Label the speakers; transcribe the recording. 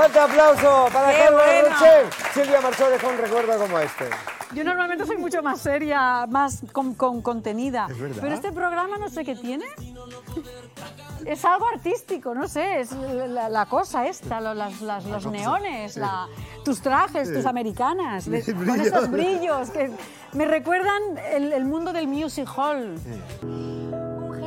Speaker 1: fuerte aplauso para
Speaker 2: ¡Qué
Speaker 1: Carlos
Speaker 2: buena!
Speaker 1: Rocher. Silvia Marsó dejó un recuerdo como este.
Speaker 2: Yo normalmente soy mucho más seria, más con contenida.
Speaker 1: Es verdad.
Speaker 2: Pero este programa no sé qué tiene. Es algo artístico, no sé, es la cosa esta, los neones, tus trajes, tus americanas, con esos brillos que me recuerdan el mundo del music hall.
Speaker 1: Sí.